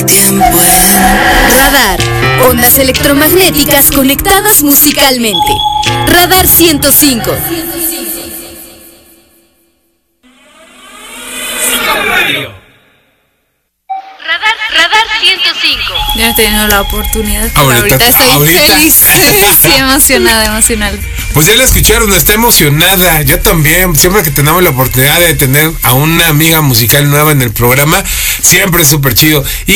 Radar. Ondas electromagnéticas conectadas musicalmente. Radar 105. Radar 105. Yo no he tenido la oportunidad. Ahorita estoy feliz. Sí, emocionada. Pues ya la escucharon, está emocionada. Yo también, siempre que tenemos la oportunidad de tener a una amiga musical nueva en el programa, siempre es súper chido. Y